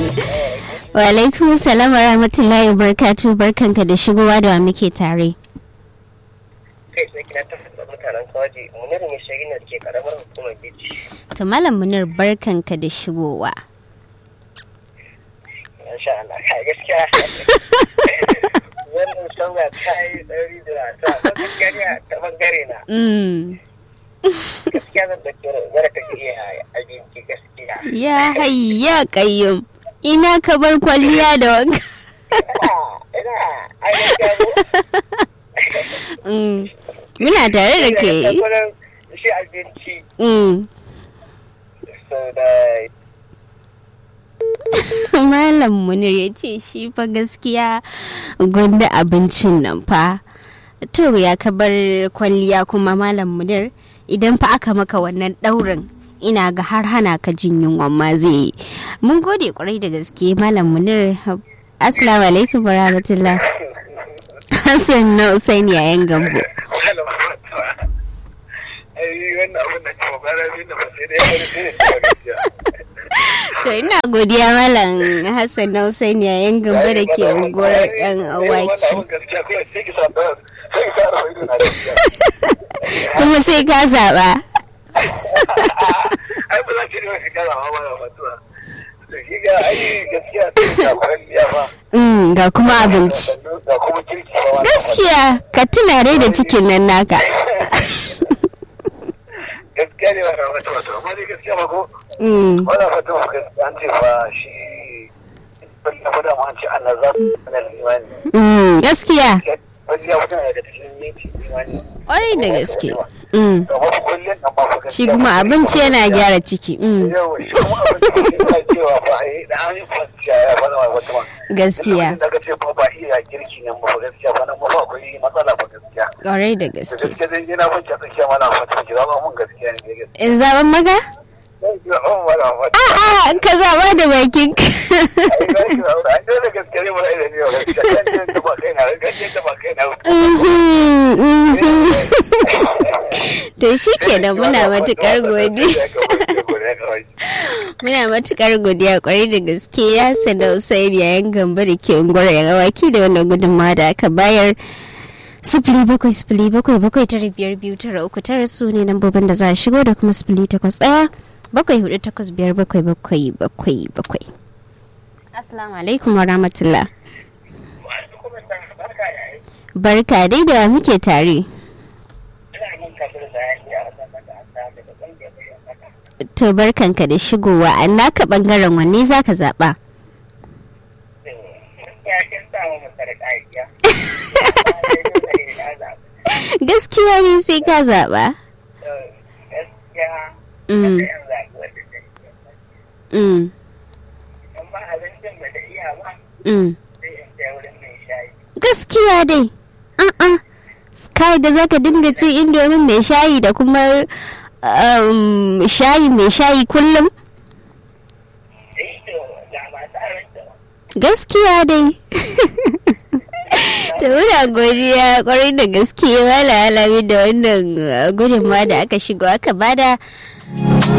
Wa alaikum salam wa rahmatullahi wa barakatuh. Barkanka da shigowa da wa muke tare. Kai sai kina tafi da mutanen kawaje Munir mai shagin da ke karamar hukumar Bichi. To Malam Munir barkanka da shigowa. Insha Allah kai gaskiya. Wannan sauya kai tsari da ta gaskiya ta bangare na. Gaskiya zan da kiro zara ta iya abinci gaskiya. Ya hayya qayyum. Ina ka bar kwalliya da wanka. Ina ai muna tare da ke. Shi abinci. So da Malam Munir ya ce shi fa gaskiya gwanda abincin nan fa. To ya ka bar kwalliya kuma Malam Munir idan fa aka maka wannan daurin ina ga har hana ka jin yunwan ma zai yi. Mun gode kwarai da gaske Malam Munir. Assalamu alaikum wa rahmatullah. Hassan na Usaini yayin gambo. To ina godiya Malam Hassan na Usaini yayin gambo da ke unguwar ɗan awaki. Kuma sai ka zaɓa. Ai ba za ki ne ka zaɓa ba da fatuwa. Da shi ga ai gaskiya ta kwalliya ba. Ga kuma abinci. Ga kuma kirki ba. Gaskiya ka tuna dai da cikin nan naka. Gaskiya ne ba da fatuwa to amma dai gaskiya ba ko. Wannan fatuwa an ce fa shi ya fada mu an ce annazar na limani. Gaskiya. Gaskiya mutum daga cikin yanki limani. Ƙwarai da gaske. Shi kuma abinci yana gyara ciki. Gaskiya. Ƙwarai da gaske. In zaɓen maga? A'a ka zaɓa da bakin ka. To shi kenan muna matuƙar godiya. Muna matuƙar godiya ƙwarai da gaske ya sana Usaini yayin gamba da ke unguwar Yawaki da wannan gudunmawa da aka bayar. 0777 su ne lambobin da za a shigo da kuma 0817 4857777. Assalamu alaikum wa rahmatullah. Barka dai da muke tare. To barkanka da shigowa, a naka bangaren wanne za ka zaɓa? Gaskiya ne sai ka zaɓa. Gaskiya dai. Kai da zaka dinga ci indomin mai shayi da kuma shayi mai shayi kullum? Gaskiya dai. Ta muna godiya kwarai da gaske wala alami da wannan gudunmawa da aka shigo aka bada